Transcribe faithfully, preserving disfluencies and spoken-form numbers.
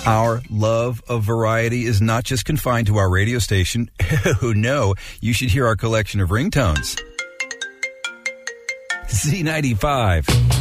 Our love of variety is not just confined to our radio station. Oh, no. You should hear our collection of ringtones. Z ninety-five.